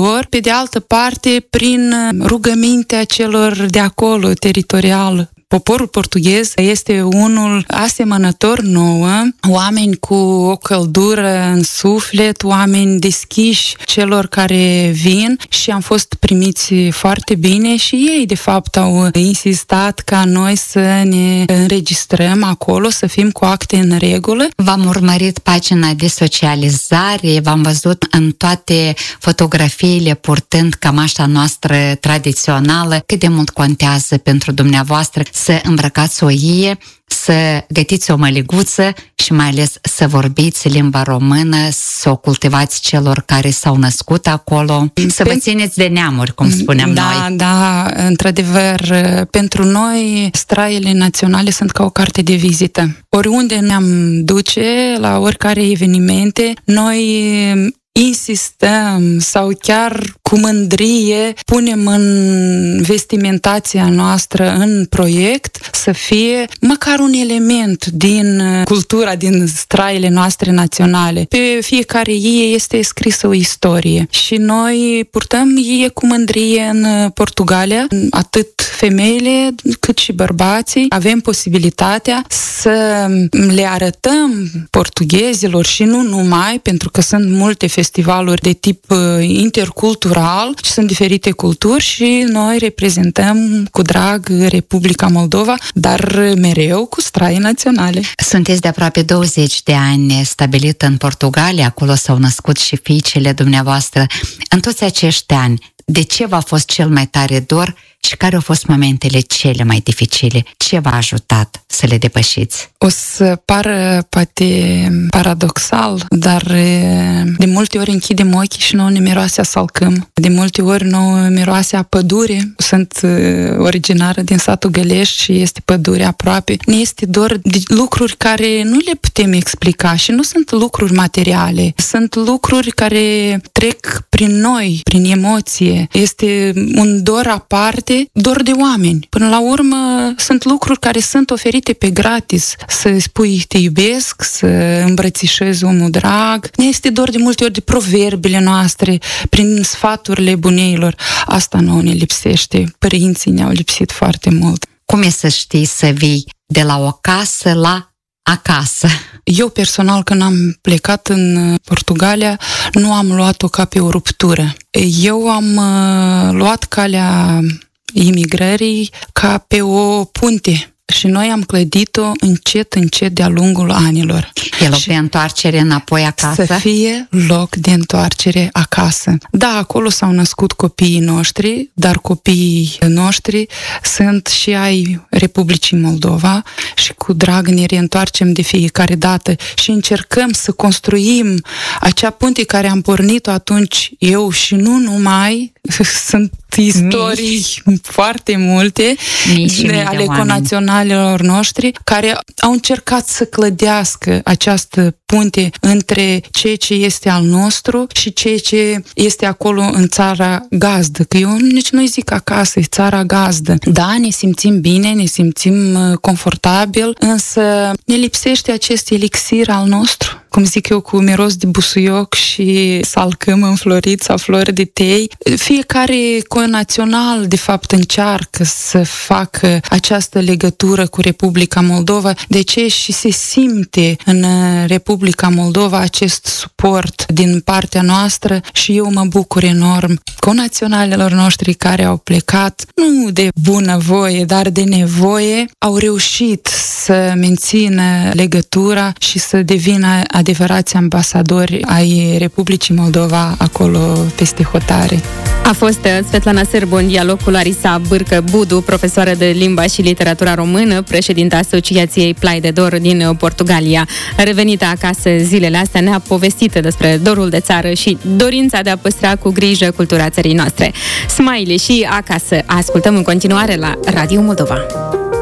ambasador, pe de altă parte prin rugămintea celor de acolo, teritorial. Poporul portughez este unul asemănător nouă, oameni cu o căldură în suflet, oameni deschiși celor care vin și am fost primiți foarte bine și ei, de fapt, au insistat ca noi să ne înregistrăm acolo, să fim cu acte în regulă. V-am urmărit pagina de socializare, v-am văzut în toate fotografiile purtând cămașa noastră tradițională. Cât de mult contează pentru dumneavoastră să îmbrăcați o ie, să gătiți o măliguță și mai ales să vorbiți limba română, să o cultivați celor care s-au născut acolo, să vă țineți de neamuri, cum spuneam noi. Da, într-adevăr, pentru noi straiele naționale sunt ca o carte de vizită. Oriunde ne-am duce, la oricare evenimente, noi insistăm sau chiar cu mândrie punem în vestimentația noastră, în proiect, să fie măcar un element din cultura, din straiele noastre naționale. Pe fiecare ie este scrisă o istorie și noi purtăm ie cu mândrie în Portugalia, atât femeile cât și bărbații. Avem posibilitatea să le arătăm portughezilor și nu numai, pentru că sunt multe festivaluri de tip intercultural și sunt diferite culturi și noi reprezentăm cu drag Republica Moldova, dar mereu cu strai naționale. Sunteți de aproape 20 de ani stabilit în Portugalia, acolo s-au născut și fiicele dumneavoastră. În toți acești ani, de ce v-a fost cel mai tare dor și care au fost momentele cele mai dificile? Ce v-a ajutat să le depășiți? O să pară poate paradoxal, dar de multe ori închidem ochii și nouă ne miroase a salcâm. De multe ori nouă miroase a pădure. Sunt originară din satul Gălești și este pădure aproape. Ne este dor de lucruri care nu le putem explica și nu sunt lucruri materiale. Sunt lucruri care trec prin noi, prin emoție. Este un dor aparte, dor de oameni. Până la urmă, sunt lucruri care sunt oferite pe gratis. Să spui te iubesc, să îmbrățișezi omul drag. Ne este dor de multe ori de proverbele noastre, prin sfaturile buneilor. Asta nouă ne lipsește. Părinții ne-au lipsit foarte mult. Cum e să știi să vii de la o casă la acasă? Eu personal, când am plecat în Portugalia, nu am luat-o ca pe o ruptură. Eu am luat calea imigrării ca pe o punte și noi am clădit-o încet, încet de-a lungul anilor. E loc de întoarcere înapoi acasă? Să fie loc de întoarcere acasă. Da, acolo s-au născut copiii noștri, dar copiii noștri sunt și ai Republicii Moldova și cu drag ne reîntoarcem de fiecare dată și încercăm să construim acea punte care am pornit-o atunci eu și nu numai. Sunt istorii foarte multe ale conaționalilor noștri care au încercat să clădească această punte între ceea ce este al nostru și ceea ce este acolo în țara gazdă. Că eu nici nu-i zic acasă, e țara gazdă. Da, ne simțim bine, ne simțim confortabil, însă ne lipsește acest elixir al nostru. Cum zic eu, cu miros de busuioc și salcâm înflorit sau flori de tei. Fiecare conațional, de fapt, încearcă să facă această legătură cu Republica Moldova. De ce? Și se simte în Republica Moldova acest suport din partea noastră și eu mă bucur enorm. Conaționalilor noștri care au plecat, nu de bunăvoie, dar de nevoie, au reușit să mențină legătura și să devină adevărați ambasadori ai Republicii Moldova acolo peste hotare. A fost Svetlana Sârbu în dialog cu Larisa Bârcă-Budu, profesoară de limba și literatura română, președinta Asociației Plai de Dor din Portugalia. Revenită acasă zilele astea, ne-a povestit despre dorul de țară și dorința de a păstra cu grijă cultura țării noastre. Smiley și Acasă ascultăm în continuare la Radio Moldova.